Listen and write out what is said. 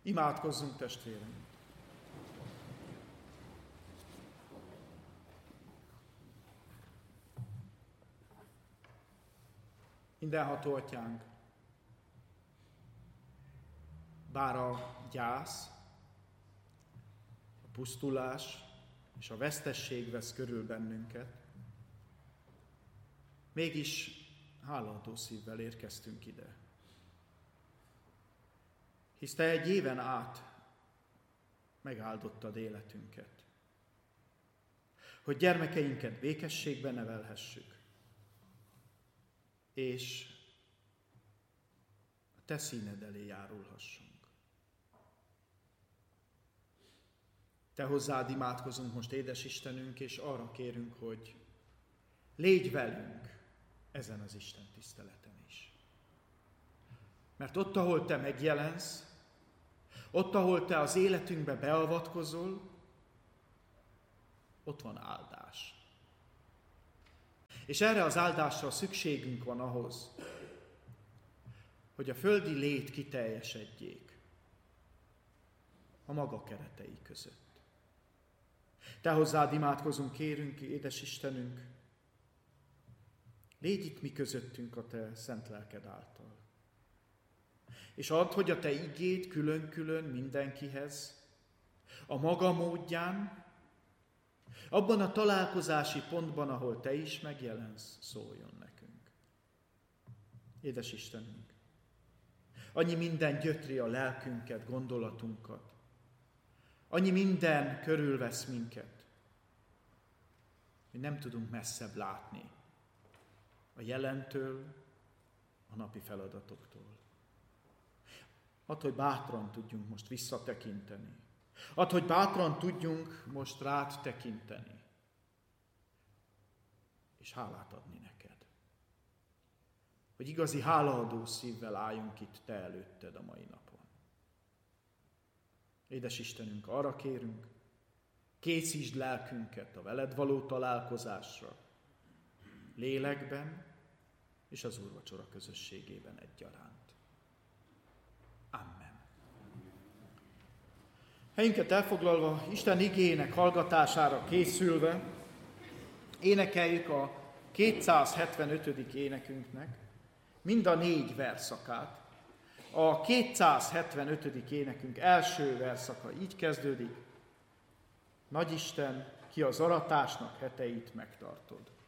Imádkozzunk, testvérem! Mindenható Atyánk, bár a gyász, a pusztulás és a vesztesség vesz körül bennünket, mégis hálaadó szívvel érkeztünk ide. Hisz Te egy éven át megáldottad életünket, hogy gyermekeinket békességben nevelhessük, és a Te színed elé járulhassunk. Te hozzád imádkozunk most, édes Istenünk, és arra kérünk, hogy légy velünk ezen az Isten tiszteleten is. Mert ott, ahol Te megjelensz, ott, ahol Te az életünkbe beavatkozol, ott van áldás. És erre az áldásra szükségünk van ahhoz, hogy a földi lét kiteljesedjék a maga keretei között. Te hozzád imádkozunk, kérünk, édes Istenünk, légy itt mi közöttünk a Te szent lelked által. És add, hogy a Te igéd külön-külön mindenkihez, a maga módján, abban a találkozási pontban, ahol Te is megjelensz, szóljon nekünk. Édes Istenünk, annyi minden gyötri a lelkünket, gondolatunkat, annyi minden körülvesz minket, hogy nem tudunk messzebb látni a jelentől, a napi feladatoktól. Add, hogy bátran tudjunk most visszatekinteni. Add, hogy bátran tudjunk most rád tekinteni. És hálát adni neked. Hogy igazi hálaadó szívvel álljunk itt Te előtted a mai napon. Édes Istenünk, arra kérünk, készítsd lelkünket a veled való találkozásra, lélekben és az úrvacsora közösségében egyaránt. Amen. Helyünket elfoglalva, Isten igének hallgatására készülve, énekeljük a 275. énekünknek mind a 4 verszakát. A 275. énekünk első verszaka így kezdődik: Nagyisten, ki az aratásnak heteit megtartod.